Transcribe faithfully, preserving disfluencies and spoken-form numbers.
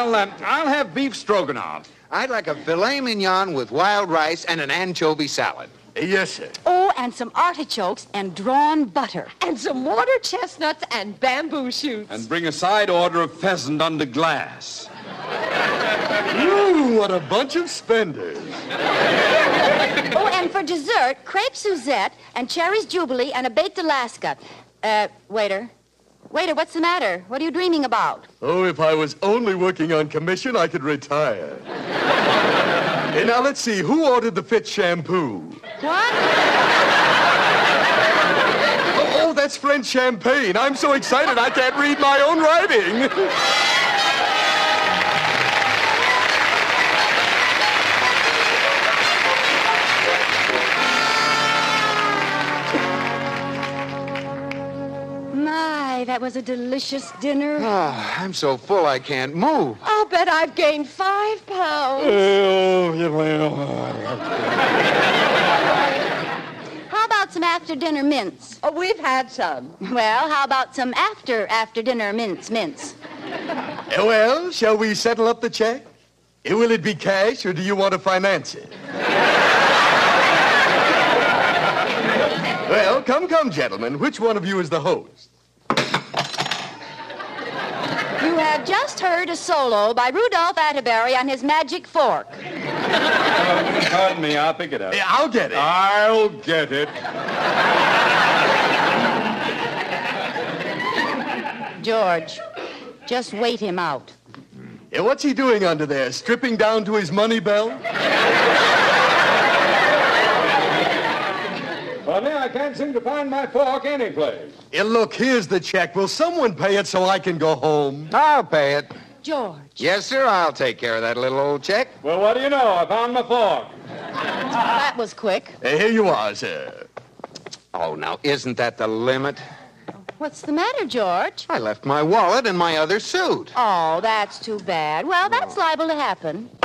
I'll, uh, I'll have beef stroganoff. I'd like a filet mignon with wild rice and an anchovy salad. Yes, sir. Oh, and some artichokes and drawn butter. And some water chestnuts and bamboo shoots. And bring a side order of pheasant under glass. Ooh, what a bunch of spenders. Oh, and for dessert, crepe Suzette and cherries Jubilee and a baked Alaska. Uh, waiter. Waiter, what's the matter? What are you dreaming about? Oh, if I was only working on commission, I could retire. Hey, now let's see. Who ordered the Fitz shampoo? What? Oh, oh, that's French champagne. I'm so excited I can't read my own writing. My, that was a delicious dinner. Oh, I'm so full I can't move. I'll bet I've gained five pounds. How about some after-dinner mints? Oh, we've had some. Well, how about some after-after-dinner mints, mints? Uh, Well, shall we settle up the check? Uh, Will it be cash, or do you want to finance it? Well, come, come, gentlemen. Which one of you is the host? You have just heard a solo by Rudolph Atterbury on his magic fork. Uh, pardon me, I'll pick it up. Uh, I'll get it. I'll get it. George, just wait him out. Uh, What's he doing under there? Stripping down to his money belt? Funny, I can't seem to find my fork anyplace. Uh, Look, here's the check. Will someone pay it so I can go home? I'll pay it. George. Yes, sir, I'll take care of that little old check. Well, what do you know? I found my fork. That was quick. Uh, Here you are, sir. Oh, now, isn't that the limit? What's the matter, George? I left my wallet in my other suit. Oh, that's too bad. Well, that's liable to happen.